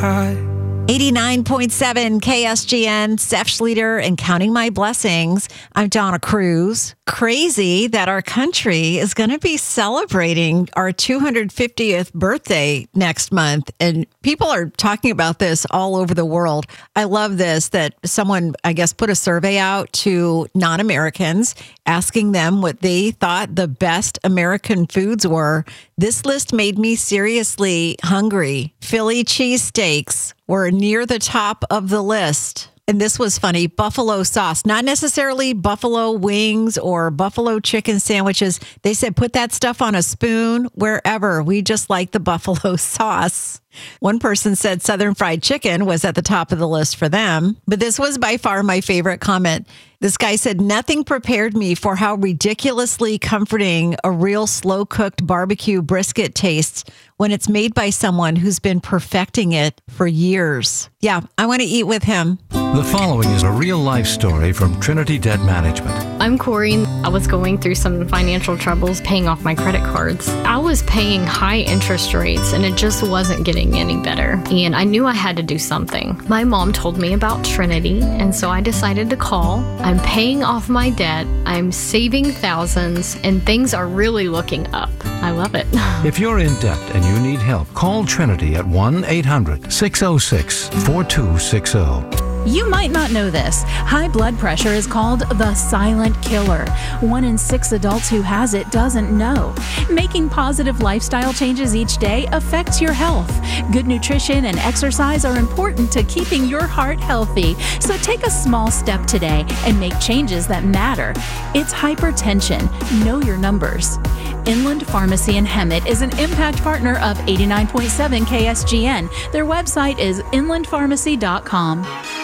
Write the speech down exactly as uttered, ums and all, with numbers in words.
eighty-nine point seven K S G N, Steph Schlueter and Counting My Blessings. I'm Donna Cruz. Crazy that our country is going to be celebrating our two hundred fiftieth birthday next month. And people are talking about this all over the world. I love this, that someone, I guess, put a survey out to non-Americans asking them what they thought the best American foods were. This list made me seriously hungry. Philly cheesesteaks were near the top of the list. And this was funny. Buffalo sauce, not necessarily buffalo wings or buffalo chicken sandwiches. They said, put that stuff on a spoon wherever. We just like the buffalo sauce. One person said Southern fried chicken was at the top of the list for them. But this was by far my favorite comment. This guy said, nothing prepared me for how ridiculously comforting a real slow-cooked barbecue brisket tastes when it's made by someone who's been perfecting it for years. Yeah, I want to eat with him. The following is a real-life story from Trinity Debt Management. I'm Corey. I was going through some financial troubles paying off my credit cards. I was paying high interest rates and it just wasn't getting any better. And I knew I had to do something. My mom told me about Trinity, and so I decided to call. I'm paying off my debt. I'm saving thousands, and things are really looking up. I love it. If you're in debt and you need help, call Trinity at one eight hundred six oh six four two six oh. You might not know this. High blood pressure is called the silent killer. One in six adults who has it doesn't know. Making positive lifestyle changes each day affects your health. Good nutrition and exercise are important to keeping your heart healthy. So take a small step today and make changes that matter. It's hypertension. Know your numbers. Inland Pharmacy in Hemet is an impact partner of eighty-nine point seven K S G N. Their website is inland pharmacy dot com.